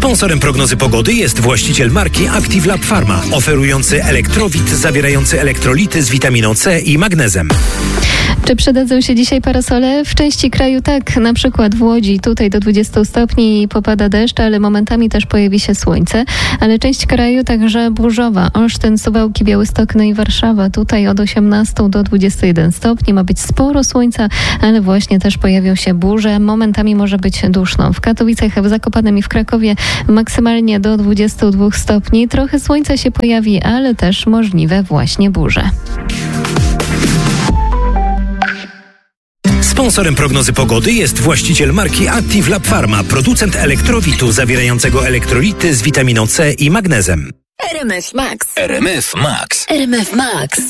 Sponsorem prognozy pogody jest właściciel marki Active Lab Pharma, oferujący elektrowid zawierający elektrolity z witaminą C i magnezem. Czy przydadzą się dzisiaj parasole? W części kraju tak, na przykład w Łodzi, tutaj do 20 stopni popada deszcz, ale momentami też pojawi się słońce. Ale część kraju także burzowa. Olsztyn, Suwałki, Białystok, no i Warszawa. Tutaj od 18 do 21 stopni ma być sporo słońca, ale właśnie też pojawią się burze. Momentami może być duszno. W Katowicach, w Zakopanem i w Krakowie maksymalnie do 22 stopni. Trochę słońca się pojawi, ale też możliwe właśnie burze. Sponsorem prognozy pogody jest właściciel marki Active Lab Pharma, producent elektrowitu zawierającego elektrolity z witaminą C i magnezem. RMF Max. RMF Max. RMF Max.